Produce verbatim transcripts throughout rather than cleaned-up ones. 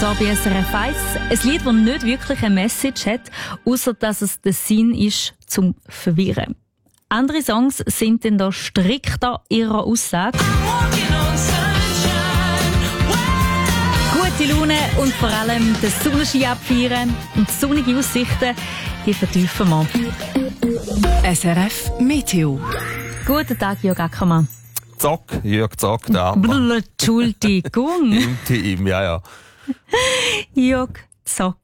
hier bei S R F eins. Ein Lied, das nicht wirklich eine Message hat, außer dass es der Sinn ist zum Verwirren. Andere Songs sind dann da strikter ihrer Aussage. Gute Laune und vor allem den Sonnenschein abfeiern und sonnige Aussichten, die vertiefen wir. S R F Meteo. Guten Tag, Jörg Ackermann. Zock, Jörg Zock, da. Entschuldigung. Im Team, ja, ja. Jörg Zock.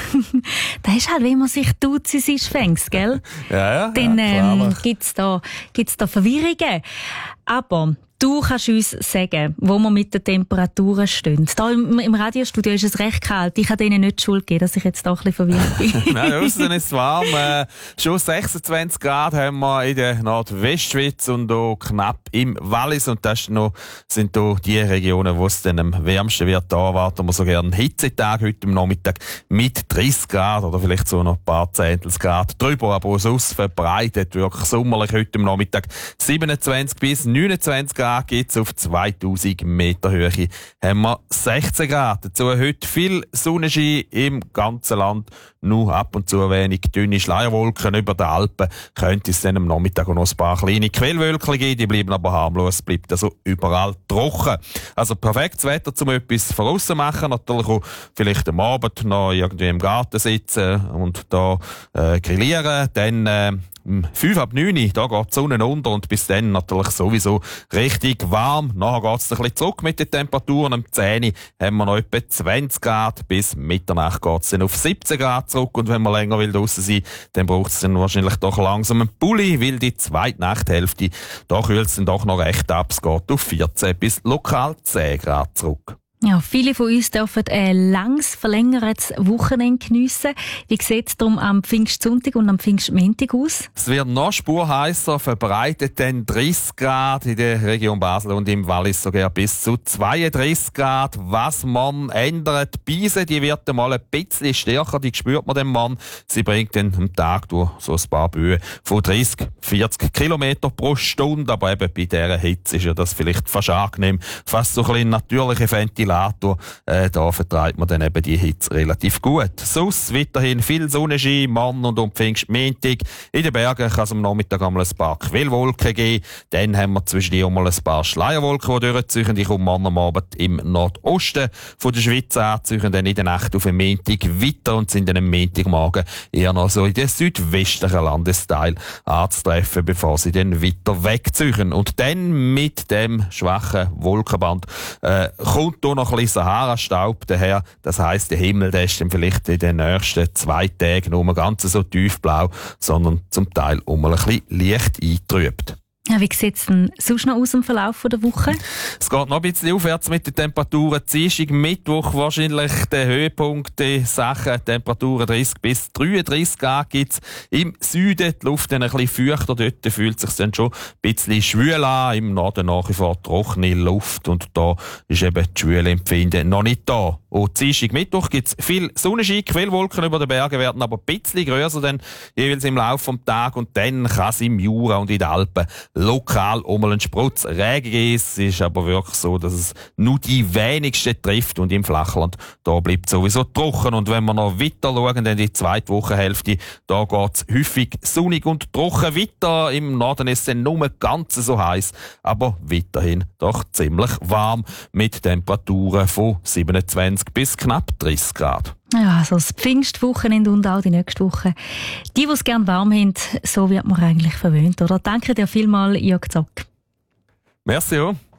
Das ist halt, wenn man sich tut, sie ist fängst, gell? Ja, ja. Dann ja, ähm, gibt's da, gibt's da Verwirrungen. Aber du kannst uns sagen, wo wir mit den Temperaturen stehen. Da im, im Radiostudio ist es recht kalt. Ich kann denen nicht die Schuld geben, dass ich jetzt da ein bisschen verwirrt bin. Nein, aussen ist es warm. Äh, schon sechsundzwanzig Grad haben wir in der Nordwestschweiz und auch knapp im Wallis. Und das noch, sind da die Regionen, wo es dann am wärmsten wird. Da erwarten wir so gerne einen Hitzetag heute am Nachmittag mit dreißig Grad oder vielleicht so noch ein paar Zehntel Grad drüber. Aber sonst verbreitet wirklich sommerlich heute am Nachmittag siebenundzwanzig bis neunundzwanzig Grad. Geht's auf zweitausend Meter Höhe, haben wir sechzehn Grad. Dazu heute viel Sonnenschein im ganzen Land. Nur ab und zu wenig dünne Schleierwolken über den Alpen. Könnte es dann am Nachmittag auch noch ein paar kleine Quellwölkchen geben, die bleiben aber harmlos, bleibt also überall trocken. Also perfektes Wetter, um etwas voraus zu machen. Natürlich auch vielleicht am Abend noch irgendwie im Garten sitzen und da äh, grillieren. Dann äh, fünf ab neun, da geht die Sonne unter und bis dann natürlich sowieso richtig warm. Nachher geht es ein bisschen zurück mit den Temperaturen. Am zehn haben wir noch etwa zwanzig Grad. Bis Mitternacht geht es dann auf siebzehn Grad zurück. Und wenn man länger will draussen sein, dann braucht es dann wahrscheinlich doch langsam einen Pulli, weil die zweite Nachthälfte, da kühlt es dann doch noch recht ab. Es geht auf vierzehn bis lokal zehn Grad zurück. Ja, viele von uns dürfen ein langes, verlängertes Wochenende geniessen. Wie sieht es darum am Pfingstsonntag und am Pfingstmontag aus? Es wird noch spurheißer, verbreitet dann dreißig Grad in der Region Basel und im Wallis sogar bis zu zweiunddreißig Grad. Was man ändert, die Beise, die wird einmal ein bisschen stärker, die spürt man dem Mann. Sie bringt dann am Tag durch so ein paar Böen von dreißig, vierzig Kilometer pro Stunde. Aber eben bei dieser Hitze ist ja das vielleicht fast angenehm. Fast so ein bisschen natürliche Ventilator. Äh, da vertreibt man dann eben die Hitze relativ gut. Sonst weiterhin viel Sonnenschein, Mann und um Pfingstmontag. In den Bergen kann es am Nachmittag einmal ein paar Quellwolken geben. Dann haben wir zwischendurch mal ein paar Schleierwolken, die durchziehen. Die kommen am Abend im Nordosten von der Schweiz anziehen. Dann in der Nacht auf den Montag weiter und sind dann am Montagmorgen eher noch so in den südwestlichen Landesteil anzutreffen, bevor sie dann weiter wegziehen. Und dann mit dem schwachen Wolkenband äh, kommt da noch ein bisschen Sahara-Staub daher. Das heisst, der Himmel, der ist dann vielleicht in den nächsten zwei Tagen nur ganz so tiefblau, sondern zum Teil um ein bisschen leicht eingetrübt. Ja, wie sieht es denn sonst noch aus im Verlauf der Woche? Es geht noch ein bisschen aufwärts mit den Temperaturen. Dienstag, Mittwoch wahrscheinlich der Höhepunkt der Sachen. Temperaturen dreißig bis dreiunddreißig Grad gibt's im Süden. Die Luft dann ein bisschen feuchter. Dort fühlt es sich dann schon ein bisschen schwül an. Im Norden nach wie vor trockene Luft. Und da ist eben die Schwülempfinden noch nicht da. Und Dienstag, Mittwoch gibt's viel Sonnenschein. Quellwolken über den Bergen werden aber ein bisschen grösser dann jeweils im Laufe des Tages. Und dann kann es im Jura und in den Alpen lokal um einen Sprutz Regen geben. Es ist aber wirklich so, dass es nur die wenigsten trifft und im Flachland, da bleibt es sowieso trocken. Und wenn wir noch weiter schauen, dann die zweite Wochenhälfte, da geht es häufig sonnig und trocken weiter. Im Norden ist es dann nur ganz so heiß, aber weiterhin doch ziemlich warm mit Temperaturen von siebenundzwanzig bis knapp dreißig Grad. Ja, also das Pfingstwochenende und auch die nächste Woche. Die, die es gerne warm haben, so wird man eigentlich verwöhnt, oder? Danke dir vielmals, Jörg Zock. Merci auch.